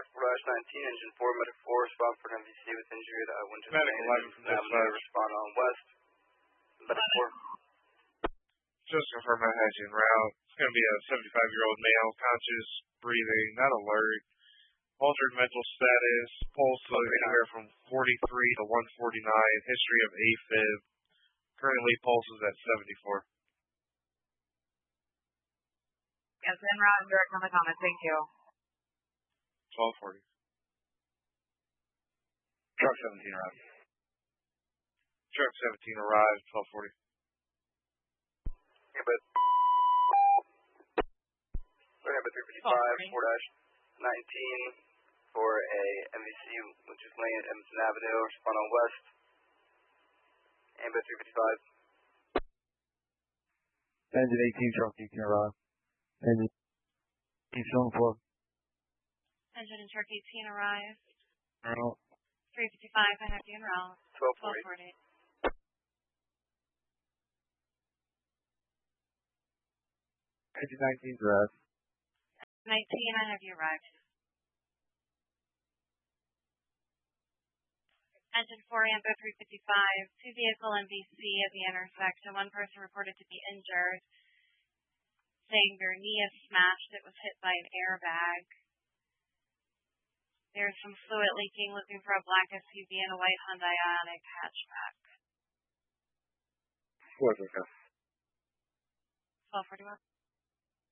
4-19, engine 4, medic 4, respond for an MVC with injury at Winchester Medic 11 from Avenue, respond on west. Medic 4. Just confirm my hedging route. It's going to be a 75-year-old male, conscious, breathing, not alert. Altered mental status, pulse anywhere from 43 to 149, history of AFib. Currently pulse is at 74. Yes, en route and direct on the comment. Thank you. 1240. Truck 17 arrived. Truck 17 arrived, 1240. Ambit. Ambit 355, 4-19 for a MVC, which is lane at Emerson Avenue, respond on west. Ambit 355. Engine 18, truck 18 arrived. Engine 18, plug. Engine and truck 18 arrived. Route. 355, I have you en route. 1240. Engine 19 arrived. 19, I have you arrived. Engine 4, Ambit 355, two vehicle MVC at the intersection. One person reported to be injured, saying their knee is smashed. It was hit by an airbag. There's some fluid leaking, looking for a black SUV and a white Hyundai Ioniq hatchback. 445. 1241.